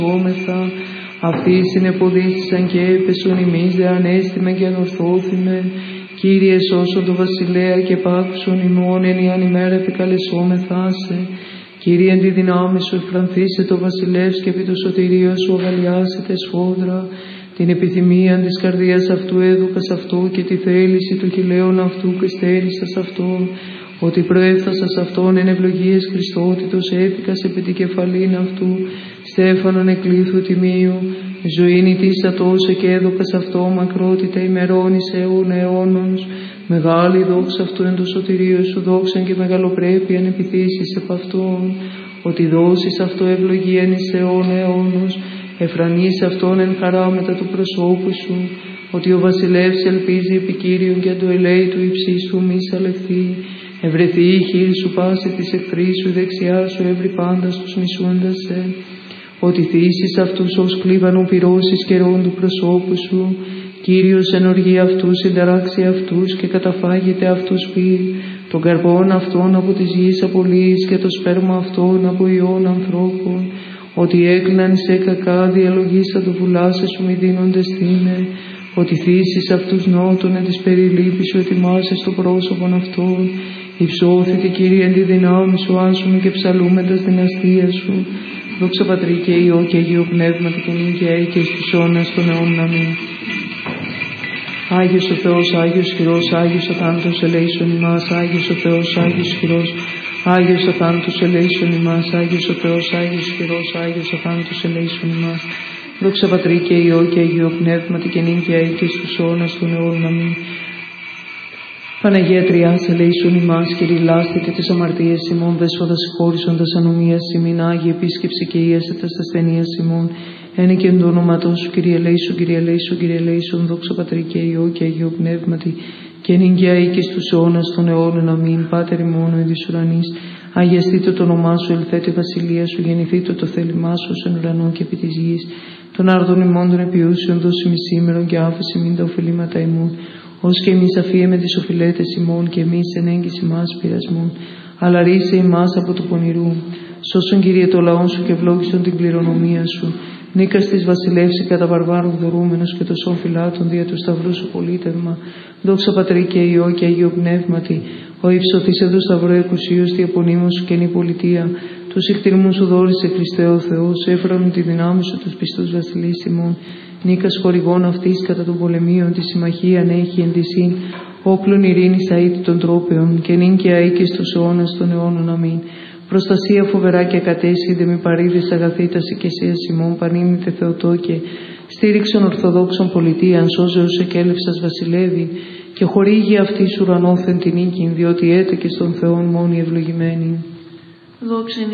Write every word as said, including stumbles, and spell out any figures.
Όμεθα, αυτοί συνεποδίστησαν και έπεσον ημείς δε ανέστημε και ανορθώθημε. Κύριε σώσον το βασιλέα και πάκουσον ημών εν ιαν ημέρα επικαλεσόμεθά σε. Κύριε εν τη δυνάμει σου εκφρανθήσε το βασιλεύς και επί το σωτηρίο σου αγαλιάσετε σφόδρα. Την επιθυμία της καρδίας αυτού έδωκας αυτό και τη θέληση του χειλαίων αυτού πιστέρισας αυτό. Ότι προέφθασας αυτόν εν ευλογίες Χριστότητος έπικας επί την κεφαλήν αυτού, στέφανον εκλήθου τιμίου, ζωήν ητήσατόσε και έδωκας αυτό μακρότητα ημερών εις αιών αιώνων. Μεγάλη δόξα αυτού εν το σωτηρίο σου δόξαν και μεγαλοπρέπειαν επιθύσεις επ' αυτόν. Ότι δώσεις αυτό ευλογίαν εις αιών αιώνος, εφρανείς αυτόν εν χαρά μετά του προσώπου σου. Ότι ο βασιλεύς ελπίζει επί Κύριον και το ελέη του υψίστου μη σαλευθεί. Ευρεθεί η χείλη σου πάση της εχθρής σου, η δεξιά σου έβρι πάντας τους μισούντας σε. Ότι θύσεις αυτούς ως κλίβανο πυρώσεις καιρών του προσώπου σου. Κύριος εν οργή αυτούς συνταράξει αυτούς και καταφάγεται αυτούς πει. Τον καρπόν αυτών από της γης απολύεις και το σπέρμα αυτών από ιών ανθρώπων. Ότι έκλειναν σε κακά διαλογίσα του βουλάσε σου μη δίνονται στήνε. Ότι θύσεις αυτούς νότων εν της περιλήπης σου ετοιμάσες το πρόσωπον αυτών. Υψώθητη Κύριε εν τη δυνάμει σου άσουμε και ψαλούμε τα δυναστεία σου. Δόξα Πατρί και Υιό και Αγίο Πνεύματι και νύχια και στους αιώνας των αιώνων. Αμήν. Άγιος ο Θεός, Άγιος χειρός, Άγιος ο θάνατος ελέησον ημάς, Άγιος ο Θεός, Άγιος χειρός, Άγιος ο θάνατος ελέησον ημάς, Άγιος ο Θεός, Άγιος χειρός, Άγιος ο θάνατος ελέησον ημάς. Δόξα Πατρί και Υιό και Αγίο Πνεύματι και νύχια και στους αιώνας των αιώνων. Αμήν. Παναγία Τριάς ελέησον ημάς, Κύριε λάστητε τις αμαρτίες ημών, δέσποτας συγχώρησοντας ανομίας ημίν, Άγιε επίσκεψη και ίασε τας ασθενείας ημών. Ένε και εν το όνοματό σου, Κύριε ελέησον, Κύριε ελέησον, Κύριε ελέησον, δόξα Πατρί και Υιό και Αγίο Πνεύματι, και νύχια και στους αιώνας των αιώνων. Αμήν. Πάτερ ημών εν της ουρανής, αγιαστήτω το όνομά σου, ελθέτω η βασιλεία σου, γεννηθήτω το θέλημά σου εν ουρανό και επί της γης. Των άρδων ημών των επιούσεων δώσει μη σήμερον και άφησε μην τα οφειλήματα ημών. Ως και εμείς αφίεμε τις οφειλέτες ημών και εμείς εν έγκυση μας πειρασμών. Αλλά ρίσε ημάς από του πονηρού. Σώσον Κύριε το λαόν σου και ευλόγησον την κληρονομία σου. Νίκας της βασιλεύση κατά βαρβάρων δωρούμενος και τοσών φυλάτων δια του σταυρού σου πολίτευμα. Δόξα Πατρί και Υιό και Αγίο Πνεύματι. Ο υψωθής εδώ σταυρό εκουσίως τη απονήμωση σου καινή πολιτεία. Τους ηχτηρμούς σου δόρισε Χριστέ ο Θεός, έφρανον τη δυνάμει σου τους πιστούς βασιλείς ημών. Νίκας χορηγών αυτής κατά των πολεμίων, τη συμμαχίαν έχει εν τυσίν, όπλων ειρήνης αήτη των τρόπεων, και νυν και αεί και στους αιώνας των αιώνων. Αμήν. Προστασία φοβερά και ακατέσχυνται μη παρήδες αγαθήτας οικεσίας ημών, πανήμητε Θεοτό και στήριξον ορθοδόξων πολιτείαν, σώζεως εκέλευσας βασιλεύει, και χορήγει αυτής ουρανόθεν την νίκην, διότι έτεκε στον Θεόν μόνη ευλογημένη. Δόξα